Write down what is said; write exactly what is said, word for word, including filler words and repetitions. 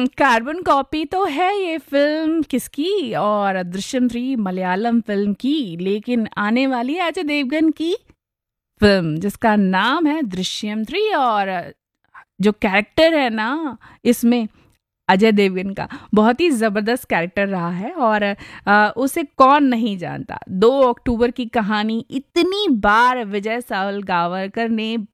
Carbon copy तो है ये फ़िल्म किसकी और दृश्यम थ्री मलयालम फ़िल्म की, लेकिन आने वाली है अजय देवगन की फ़िल्म जिसका नाम है दृश्यम थ्री और जो कैरेक्टर है ना इसमें अजय देवगन का बहुत ही ज़बरदस्त कैरेक्टर रहा है और आ, उसे कौन नहीं जानता। दो अक्टूबर की कहानी इतनी बार विजय सावलगावरकर ने